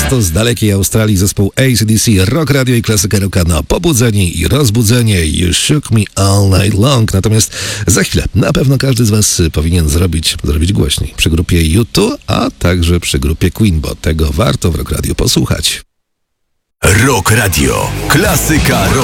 Prosto z dalekiej Australii zespół AC/DC, Rock Radio i klasyka rocka na pobudzenie i rozbudzenie. You shook me all night long. Natomiast za chwilę na pewno każdy z was powinien zrobić głośniej przy grupie U2, a także przy grupie Queen, bo tego warto w Rock Radio posłuchać. Rock Radio. Klasyka